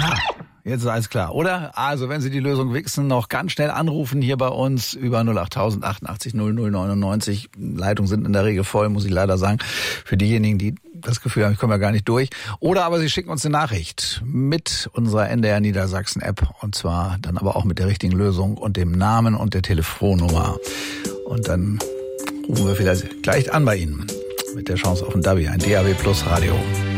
Jetzt ist alles klar, oder? Also, wenn Sie die Lösung wichsen, noch ganz schnell anrufen hier bei uns über 08000 88 00 99. Leitungen sind in der Regel voll, muss ich leider sagen. Für diejenigen, die das Gefühl haben, ich komme ja gar nicht durch. Oder aber Sie schicken uns eine Nachricht mit unserer NDR Niedersachsen App. Und zwar dann aber auch mit der richtigen Lösung und dem Namen und der Telefonnummer. Und dann rufen wir vielleicht gleich an bei Ihnen mit der Chance auf ein DAB, ein DAB Plus Radio.